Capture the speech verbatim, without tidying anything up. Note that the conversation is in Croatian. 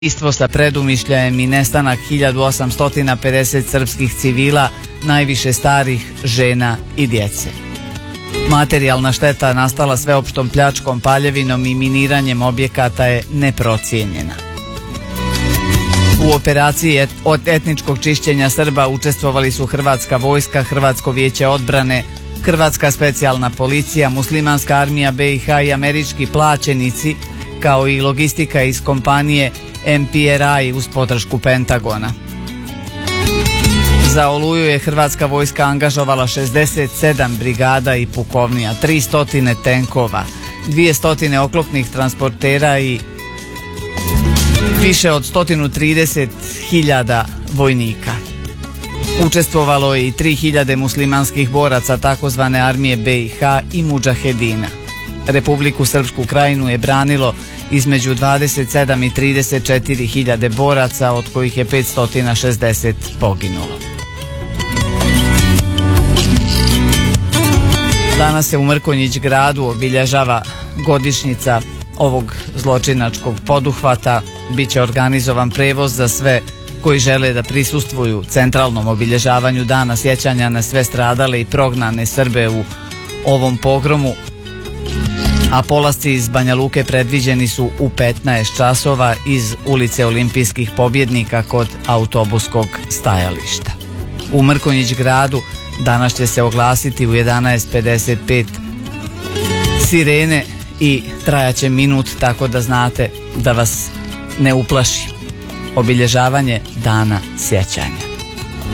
Istvo sa predumišljajem i nestanak hiljadu osamsto pedeset srpskih civila, najviše starih, žena i djece. Materijalna šteta nastala sveopštom pljačkom, paljevinom i miniranjem objekata je neprocijenjena. U operaciji od etničkog čišćenja Srba učestvovali su Hrvatska vojska, Hrvatsko vijeće odbrane, Hrvatska specijalna policija, Muslimanska armija be i ha i američki plaćenici, kao i logistika iz kompanije em pe er i uz podršku Pentagona. Za Oluju je Hrvatska vojska angažovala šezdeset sedam brigada i pukovnija, tristo tenkova, dvjesto oklopnih transportera i više od sto trideset hiljada vojnika. Učestvovalo je i tri hiljade muslimanskih boraca takozvane armije be i ha i mudžahedina. Republiku Srpsku Krajinu je branilo između dvadeset sedam i trideset četiri hiljade boraca, od kojih je petsto šezdeset poginulo. Danas se u Mrkonjić gradu obilježava godišnjica ovog zločinačkog poduhvata. Biće organizovan prevoz za sve koji žele da prisustvuju centralnom obilježavanju dana sjećanja na sve stradale i prognane Srbe u ovom pogromu, a polasci iz Banja Luke predviđeni su u petnaest časova iz ulice Olimpijskih pobjednika kod autobuskog stajališta. U Mrkonjić gradu danas će se oglasiti u jedanaest pedeset pet sirene i trajaće minut, tako da znate da vas ne uplaši obilježavanje dana sjećanja.